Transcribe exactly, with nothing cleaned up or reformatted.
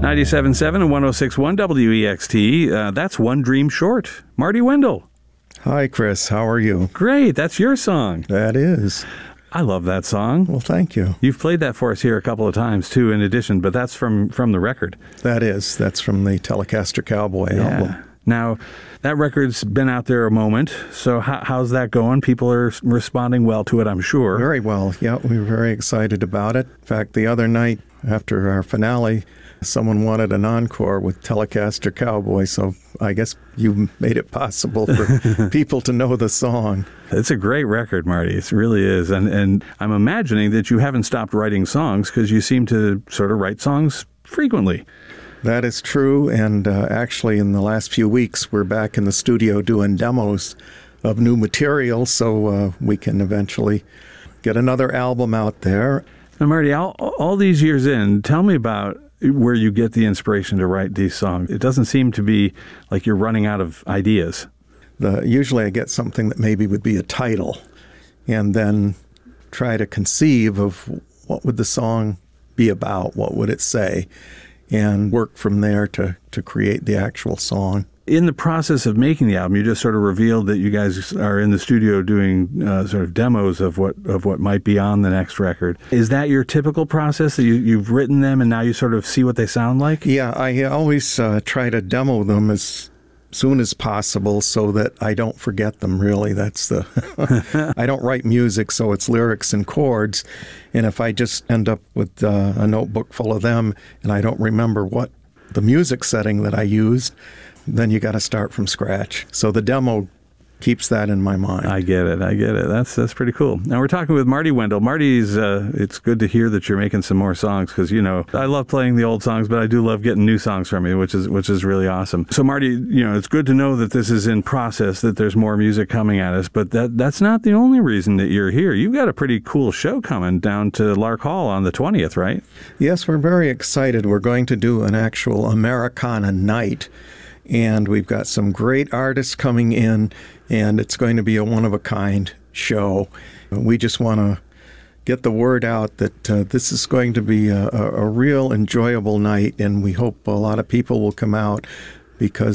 ninety-seven point seven and one oh six point one W E X T. Uh, that's One Dream Short. Marty Wendell. Hi, Chris. How are you? Great. That's your song. That is. I love that song. Well, thank you. You've played that for us here a couple of times, too, in addition, but that's from, from the record. That is. That's from the Telecaster Cowboy yeah. album. Now, that record's been out there a moment, so how, how's that going? People are responding well to it, I'm sure. Very well. Yeah, we were very excited about it. In fact, the other night after our finale, someone wanted an encore with Telecaster Cowboy, so I guess you made it possible for people to know the song. It's a great record, Marty. It really is. And, and I'm imagining that you haven't stopped writing songs because you seem to sort of write songs frequently. That is true, and uh, actually in the last few weeks we're back in the studio doing demos of new material so uh, we can eventually get another album out there. Now, Marty, all, all these years in, tell me about where you get the inspiration to write these songs. It doesn't seem to be like you're running out of ideas. The, usually I get something that maybe would be a title and then try to conceive of what would the song be about, what would it say, and work from there to, to create the actual song. In the process of making the album, you just sort of revealed that you guys are in the studio doing uh, sort of demos of what of what might be on the next record. Is that your typical process, that you, you've written them and now you sort of see what they sound like? Yeah, I always uh, try to demo them as soon as possible so that I don't forget them, really. That's the... I don't write music, so it's lyrics and chords. And if I just end up with uh, a notebook full of them and I don't remember what the music setting that I used, then you got to start from scratch. So the demo keeps that in my mind. I get it. I get it. That's that's pretty cool. Now we're talking with Marty Wendell. Marty's, uh, it's good to hear that you're making some more songs because, you know, I love playing the old songs, but I do love getting new songs from you, which is which is really awesome. So Marty, you know, it's good to know that this is in process, that there's more music coming at us, but that that's not the only reason that you're here. You've got a pretty cool show coming down to Lark Hall on the twentieth, right? Yes, we're very excited. We're going to do an actual Americana night. And we've got some great artists coming in, and it's going to be a one-of-a-kind show. We just want to get the word out that uh, this is going to be a, a, a real enjoyable night, and we hope a lot of people will come out because